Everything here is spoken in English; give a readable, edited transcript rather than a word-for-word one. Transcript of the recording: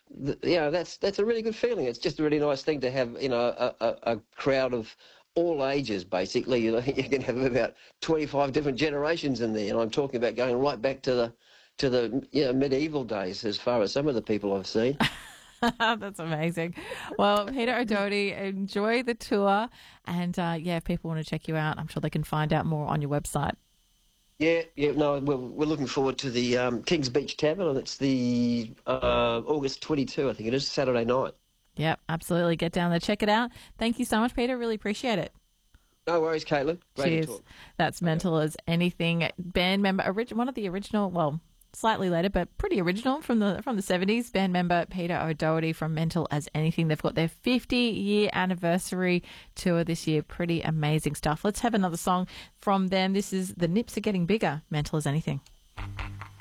that's a really good feeling. It's just a really nice thing to have, a crowd of all ages, basically. You can have about 25 different generations in there, and I'm talking about going right back to the medieval days as far as some of the people I've seen. That's amazing. Well, Peter O'Doherty, enjoy the tour. And yeah, if people want to check you out, I'm sure they can find out more on your website. Yeah, yeah, no, we're looking forward to the Kings Beach Tavern, and it's the August 22, I think it is, Saturday night. Yep, absolutely. Get down there, check it out. Thank you so much, Peter. Really appreciate it. No worries, Caitlin. Great to Cheers. talk. That's Okay. Mental as Anything band member, one of the original, well, slightly later, but pretty original from the 70s. Band member Peter O'Doherty from Mental as Anything. They've got their 50-year anniversary tour this year. Pretty amazing stuff. Let's have another song from them. This is The Nips Are Getting Bigger. Mental as Anything.